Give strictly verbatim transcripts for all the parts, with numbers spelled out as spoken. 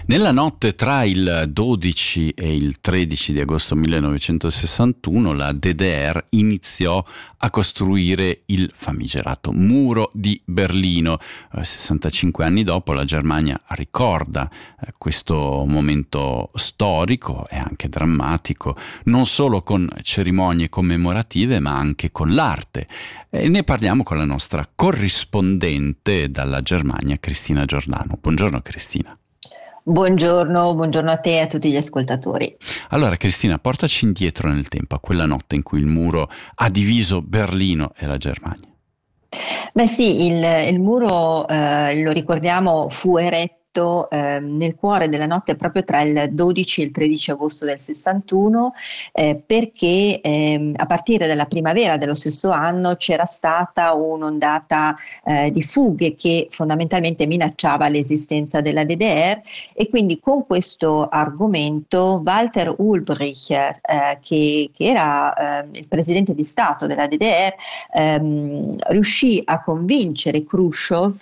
Nella notte tra il dodici e il tredici di agosto millenovecentosessantuno la D D R iniziò a costruire il famigerato muro di Berlino. Eh, sessantacinque anni dopo la Germania ricorda eh, questo momento storico e anche drammatico, non solo con cerimonie commemorative ma anche con l'arte. E ne parliamo con la nostra corrispondente dalla Germania, Cristina Giordano. Buongiorno Cristina. Buongiorno, buongiorno a te e a tutti gli ascoltatori. Allora Cristina, portaci indietro nel tempo, a quella notte in cui il muro ha diviso Berlino e la Germania. Beh sì, il, il muro, eh, lo ricordiamo, fu eretto eh, nel cuore della notte proprio tra il dodici e il tredici agosto del sessantuno, eh, perché eh, a partire dalla primavera dello stesso anno c'era stata un'ondata eh, di fughe che fondamentalmente minacciava l'esistenza della D D R, e quindi con questo argomento Walter Ulbricht, eh, che, che era eh, il presidente di Stato della D D R, ehm, riuscì a convincere Khrushchev,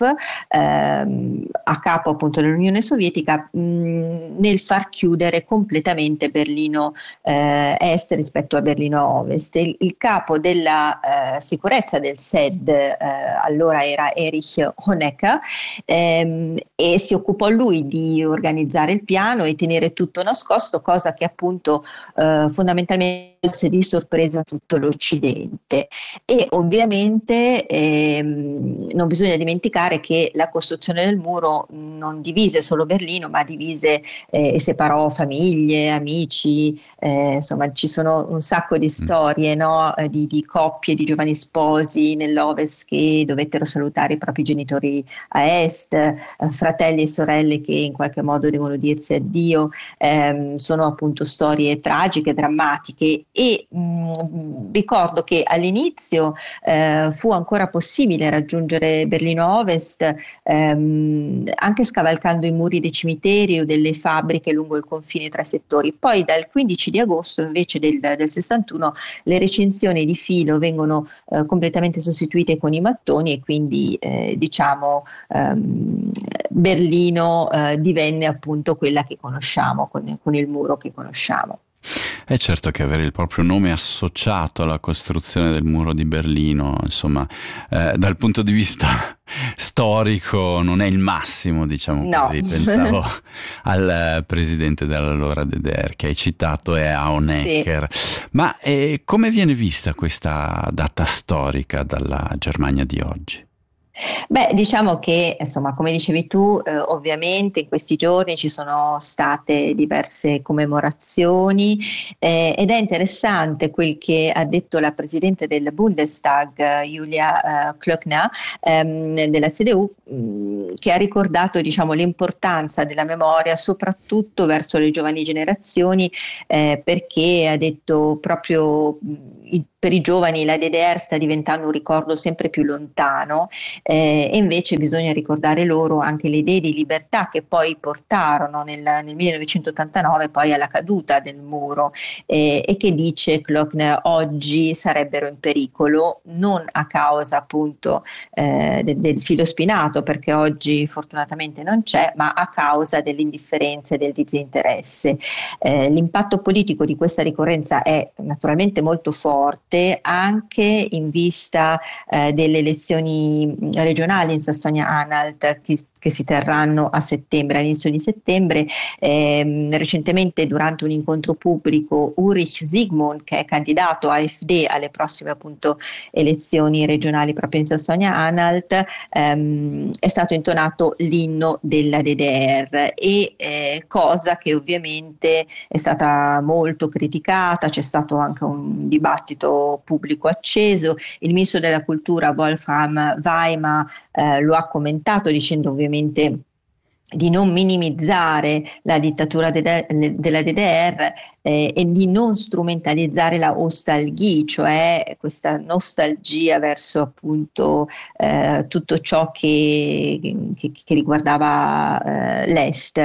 ehm, a capo appunto dell'Unione Sovietica, mh, nel far chiudere completamente Berlino eh, Est rispetto a Berlino Ovest. Il, il capo della eh, sicurezza del S E D eh, allora era Erich Honecker, ehm, e si occupò lui di organizzare il piano e tenere tutto nascosto, cosa che appunto eh, fondamentalmente di sorpresa tutto l'Occidente. E ovviamente ehm, non bisogna dimenticare che la costruzione del muro non divise solo Berlino, ma divise eh, e separò famiglie, amici, eh, insomma ci sono un sacco di storie, no? di, di coppie, di giovani sposi nell'Ovest che dovettero salutare i propri genitori a Est, eh, fratelli e sorelle che in qualche modo devono dirsi addio. Eh, sono appunto storie tragiche, drammatiche. E mh, ricordo che all'inizio eh, fu ancora possibile raggiungere Berlino Ovest ehm, anche scavalcando i muri dei cimiteri o delle fabbriche lungo il confine tra i settori. Poi dal quindici di agosto invece del, del sessantuno le recinzioni di filo vengono eh, completamente sostituite con i mattoni, e quindi eh, diciamo ehm, Berlino eh, divenne appunto quella che conosciamo, con, con il muro che conosciamo. È certo che avere il proprio nome associato alla costruzione del muro di Berlino, insomma, eh, dal punto di vista storico non è il massimo, diciamo No. così. Pensavo al eh, presidente dell'allora D D R che hai citato, è Honecker. Sì. Ma eh, come viene vista questa data storica dalla Germania di oggi? Beh, diciamo che, insomma, come dicevi tu, eh, ovviamente in questi giorni ci sono state diverse commemorazioni, eh, ed è interessante quel che ha detto la presidente del Bundestag, eh, Julia eh, Klöckner, ehm, della C D U, mh, che ha ricordato, diciamo, l'importanza della memoria soprattutto verso le giovani generazioni, eh, perché ha detto proprio mh, il, per i giovani la D D R sta diventando un ricordo sempre più lontano. Eh, e invece bisogna ricordare loro anche le idee di libertà che poi portarono nel, nel millenovecentottantanove poi alla caduta del muro, eh, e che, dice Klöckner, oggi sarebbero in pericolo non a causa appunto eh, de, del filo spinato, perché oggi fortunatamente non c'è, ma a causa dell'indifferenza e del disinteresse. Eh, l'impatto politico di questa ricorrenza è naturalmente molto forte, anche in vista eh, delle elezioni regionali in Sassonia-Anhalt che, che si terranno a settembre, all'inizio di settembre. Eh, recentemente, durante un incontro pubblico, Ulrich Zygmunt, che è candidato A F D alle prossime appunto elezioni regionali proprio in Sassonia-Anhalt, ehm, è stato intonato l'inno della D D R, e eh, cosa che ovviamente è stata molto criticata. C'è stato anche un dibattito pubblico acceso. Il ministro della cultura Wolfram Weimar eh, lo ha commentato dicendo ovviamente di non minimizzare la dittatura de- de- della D D R, eh, e di non strumentalizzare la nostalgia, cioè questa nostalgia verso appunto eh, tutto ciò che, che, che riguardava eh, l'Est,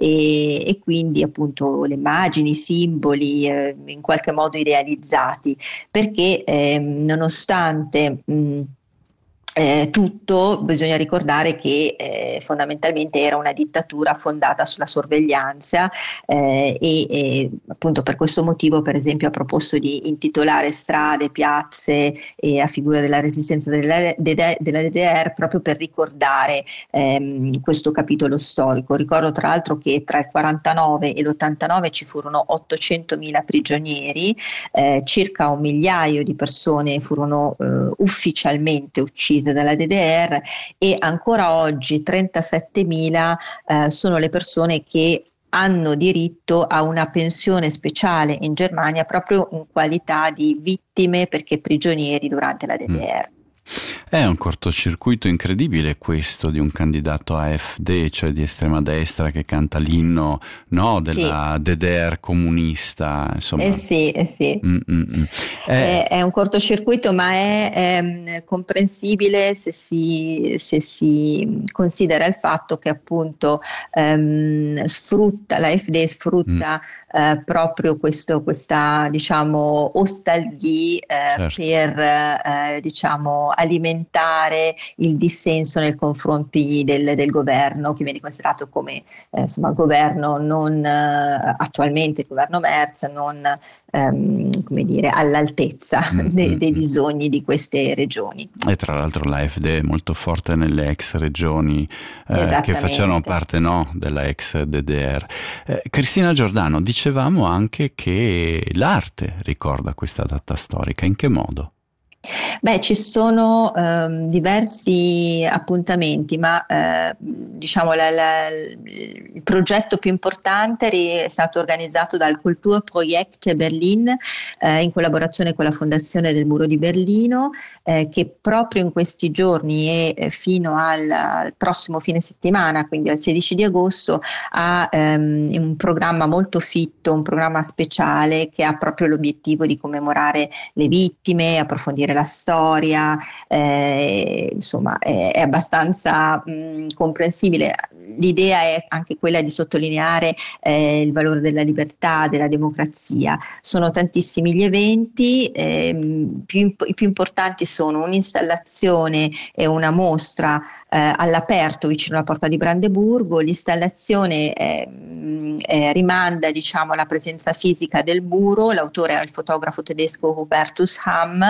e, e quindi appunto le immagini, i simboli eh, in qualche modo idealizzati, perché eh, nonostante mh, Eh, tutto, bisogna ricordare che eh, fondamentalmente era una dittatura fondata sulla sorveglianza eh, e, e appunto per questo motivo, per esempio, ha proposto di intitolare strade, piazze e a figura della resistenza della, della D D R proprio per ricordare ehm, questo capitolo storico. Ricordo tra l'altro che tra il quarantanove e l'ottantanove ci furono ottocentomila prigionieri, eh, circa un migliaio di persone furono eh, ufficialmente uccise dalla D D R e ancora oggi trentasettemila eh, sono le persone che hanno diritto a una pensione speciale in Germania proprio in qualità di vittime perché prigionieri durante la D D R. Mm. È un cortocircuito incredibile questo di un candidato A F D, cioè di estrema destra, che canta l'inno, no, della sì. D D R comunista, insomma. Eh sì, eh sì. Mm, mm, mm. È, è un cortocircuito, ma è, è comprensibile se si, se si considera il fatto che appunto ehm, sfrutta, la A F D sfrutta mm. eh, proprio questo, questa diciamo ostalgia eh, certo. per eh, diciamo alimentare il dissenso nei confronti del, del governo, che viene considerato come eh, insomma governo non eh, attualmente il governo Merz non ehm, come dire all'altezza mm-hmm. dei, dei bisogni di queste regioni. E tra l'altro l'A F D è molto forte nelle ex regioni eh, che facevano parte no, della ex D D R. Eh, Cristina Giordano, dicevamo anche che l'arte ricorda questa data storica, in che modo? Beh, ci sono ehm, diversi appuntamenti, ma eh, diciamo la, la, il progetto più importante è stato organizzato dal Kulturprojekt Berlin eh, in collaborazione con la Fondazione del Muro di Berlino, eh, che proprio in questi giorni e eh, fino al, al prossimo fine settimana, quindi al sedici di agosto, ha ehm, un programma molto fitto, un programma speciale che ha proprio l'obiettivo di commemorare le vittime, approfondire la storia, eh, insomma è, è abbastanza mh, comprensibile. L'idea è anche quella di sottolineare eh, il valore della libertà, della democrazia. Sono tantissimi gli eventi, ehm, più, i più importanti sono un'installazione e una mostra eh, all'aperto vicino alla Porta di Brandeburgo. L'installazione eh, eh, rimanda diciamo alla presenza fisica del muro, l'autore è il fotografo tedesco Hubertus Hamm,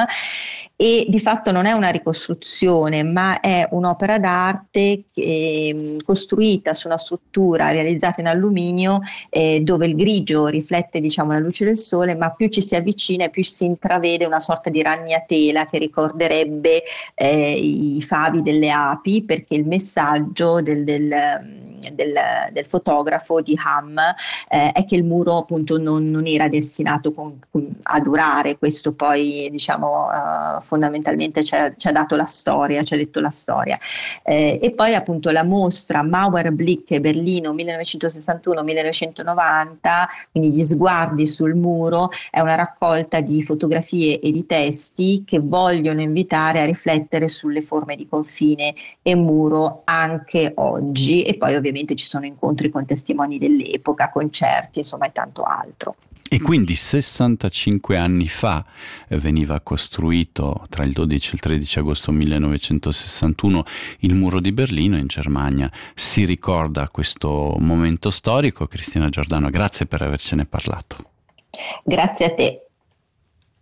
e di fatto non è una ricostruzione ma è un'opera d'arte che, costruita su una struttura realizzata in alluminio eh, dove il grigio riflette diciamo la luce del sole, ma più ci si avvicina e più si intravede una sorta di ragnatela che ricorderebbe eh, i favi delle api, perché il messaggio del, del, del, del fotografo di Hamm eh, è che il muro appunto non, non era destinato con, con, a durare. Questo poi diciamo uh, fondamentalmente ci ha, ci ha dato la storia, ci ha detto la storia. Eh, e poi appunto la mostra Mauerblick Berlino millenovecentosessantuno millenovecentonovanta, quindi gli sguardi sul muro, è una raccolta di fotografie e di testi che vogliono invitare a riflettere sulle forme di confine e muro anche oggi, e poi ovviamente ci sono incontri con testimoni dell'epoca, concerti, insomma, e tanto altro. E quindi sessantacinque anni fa veniva costruito, tra il dodici e il tredici agosto millenovecentosessantuno, il muro di Berlino in Germania. Si ricorda questo momento storico. Cristina Giordano, grazie per avercene parlato. Grazie a te.